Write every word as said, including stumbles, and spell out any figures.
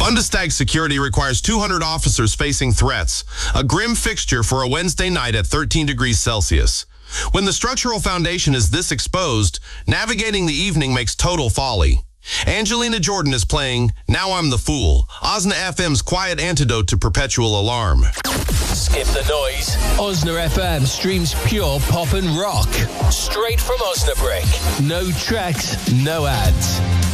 Bundestag security requires two hundred officers facing threats, a grim fixture for a Wednesday night at thirteen degrees Celsius. When the structural foundation is this exposed, navigating the evening makes total folly. Angelina Jordan is playing Now I'm the Fool, Osna F M's quiet antidote to perpetual alarm. Skip the noise. Osna F M streams pure pop and rock. Straight from Osnabrück. No tracks, no ads.